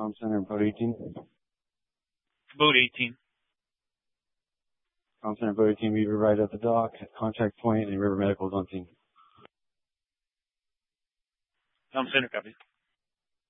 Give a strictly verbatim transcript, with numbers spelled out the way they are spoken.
Com Center, boat eighteen. Boat eighteen. Com Center, boat eighteen, Weaver right at the dock, at contact point, and River Medical is on scene. Com Center, copy.